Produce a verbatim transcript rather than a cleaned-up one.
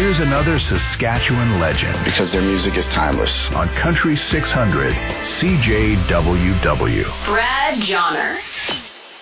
Here's another Saskatchewan legend. Because their music is timeless. On Country six hundred, C J W W. Brad Johnner.